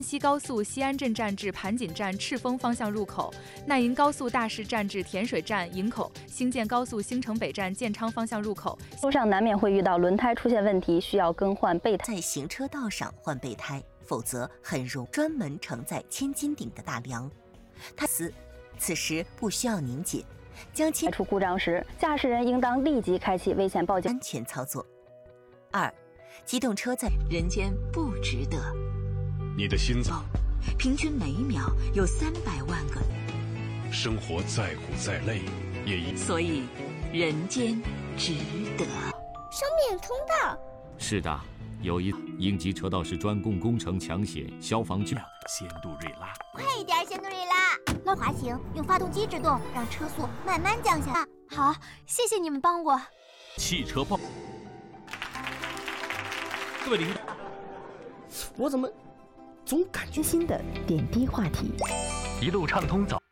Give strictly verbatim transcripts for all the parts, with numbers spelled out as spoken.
西高速西安镇站至盘锦站赤峰方向入口，奈银高速大势站至甜水站营口，兴建高速兴城北站建昌方向入口。 路上难免会遇到轮胎出现问题，需要更换备胎。 在行车道上换备胎，否则很容易专门承载千斤顶的大梁。它此此时不需要拧紧，将其出故障时，驾驶人应当立即开启危险报警。 安全操作。二，机动车在人间不值得。 你的心脏， 平均每秒有三百万个。 生活再苦再累，也一所以人间值得。 生命通道。 是的，有一应急车道是专供工程抢险消防局。 仙杜瑞拉， 快一点，仙杜瑞拉！拉滑行用发动机制动，让车速慢慢降下。好，谢谢你们帮我。 汽车报。各位领导， 我怎么？总感觉新的点滴话题， 一路畅通走。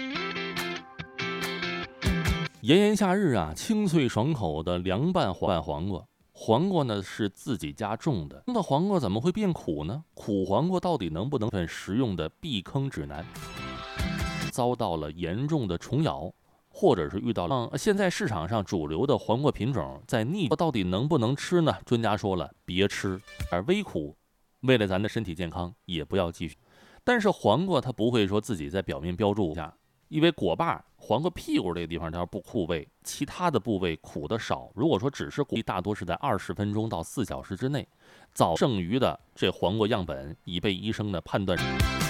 炎炎夏日啊，清脆爽口的凉拌拌黄瓜，黄瓜呢是自己家种的，那黄瓜怎么会变苦呢？苦黄瓜到底能不能份食用的避坑指南？遭到了严重的虫咬，或者是遇到了、嗯、现在市场上主流的黄瓜品种在逆，到底能不能吃呢？专家说了，别吃，而微苦。为了咱的身体健康，也不要继续。但是黄瓜它不会说自己在表面标注下，因为果把黄瓜屁股这个地方它不苦味，其他的部位苦的少。如果说只是苦，大多是在二十分钟到四小时之内。早剩余的这黄瓜样本已被医生的判断。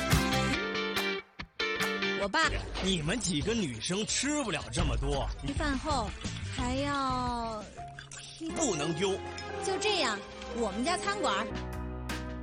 我爸， 你们几个女生吃不了这么多， 饭后还要不能丢。 就这样，我们家餐馆